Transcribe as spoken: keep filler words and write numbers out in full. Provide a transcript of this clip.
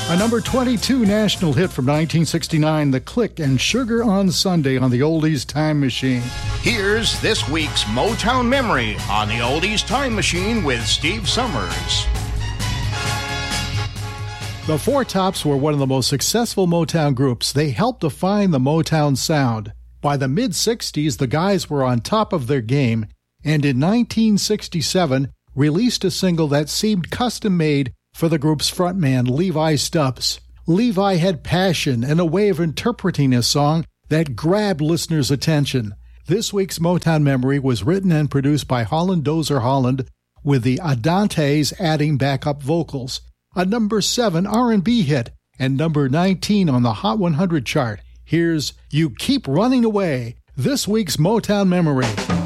A number twenty-two national hit from nineteen sixty-nine, The Click and Sugar on Sunday on the Oldies Time Machine. Here's this week's Motown Memory on the Oldies Time Machine with Steve Summers. The Four Tops were one of the most successful Motown groups. They helped define the Motown sound. By the mid-sixties, the guys were on top of their game, and in nineteen sixty-seven released a single that seemed custom-made for the group's frontman, Levi Stubbs. Levi had passion and a way of interpreting a song that grabbed listeners' attention. This week's Motown Memory was written and produced by Holland Dozier Holland, with the Adantes adding backup vocals. A number seven R and B hit and number nineteen on the Hot one hundred chart. Here's You Keep Running Away, this week's Motown Memory.